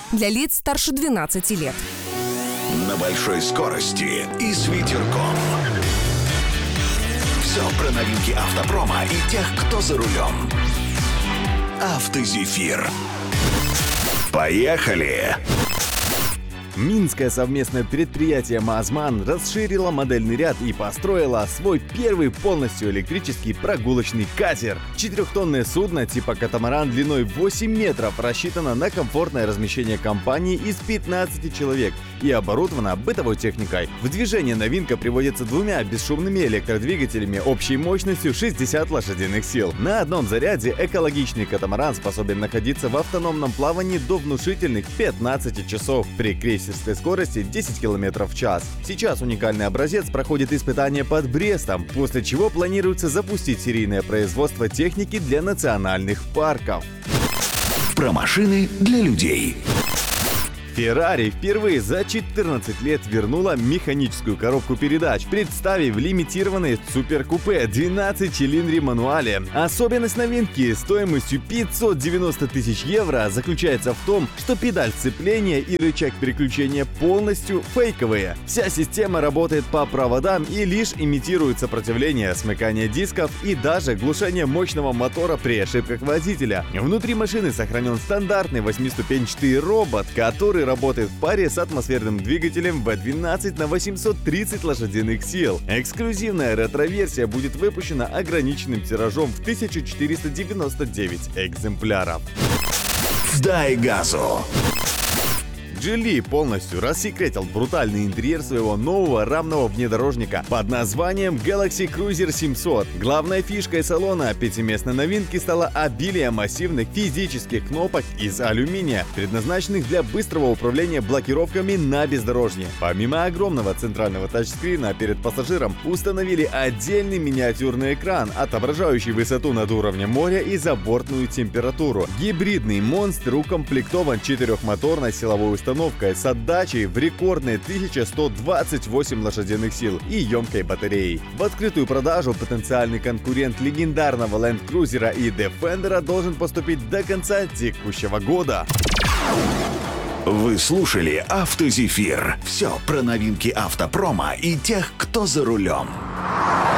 для лиц старше 12 лет. На большой скорости и с ветерком. Все про новинки автопрома и тех, кто за рулем. Автозефир. Поехали! Минское совместное предприятие «МАЗМАН» расширило модельный ряд и построило свой первый полностью электрический прогулочный катер. 4-тонное судно типа катамаран длиной 8 метров рассчитано на комфортное размещение компании из 15 человек и оборудовано бытовой техникой. В движение новинка приводится двумя бесшумными электродвигателями общей мощностью 60 лошадиных сил. На одном заряде экологичный катамаран способен находиться в автономном плавании до внушительных 15 часов при крейсерской скорости 10 км в час. Сейчас уникальный образец проходит испытания под Брестом, после чего планируется запустить серийное производство техники для национальных парков. Про машины для людей. Ferrari впервые за 14 лет вернула механическую коробку передач, представив лимитированное суперкупе 12-цилиндре мануале. Особенность новинки стоимостью 590 тысяч евро заключается в том, что педаль сцепления и рычаг переключения полностью фейковые. Вся система работает по проводам и лишь имитирует сопротивление, смыкание дисков и даже глушение мощного мотора при ошибках водителя. Внутри машины сохранен стандартный 8-ступенчатый робот, который работает в паре с атмосферным двигателем V12 на 830 лошадиных сил. Эксклюзивная ретро-версия будет выпущена ограниченным тиражом в 1499 экземпляров. Дай газу! Geely полностью рассекретил брутальный интерьер своего нового рамного внедорожника под названием Galaxy Cruiser 700. Главной фишкой салона пятиместной новинки стало обилие массивных физических кнопок из алюминия, предназначенных для быстрого управления блокировками на бездорожье. Помимо огромного центрального тачскрина, перед пассажиром установили отдельный миниатюрный экран, отображающий высоту над уровнем моря и забортную температуру. Гибридный монстр укомплектован 4-моторной силовой установкой с отдачей в рекордные 1128 лошадиных сил и емкой батареей. В открытую продажу потенциальный конкурент легендарного Land Cruiser и Defender должен поступить до конца текущего года. Вы слушали «Автозефир». Все про новинки автопрома и тех, кто за рулем.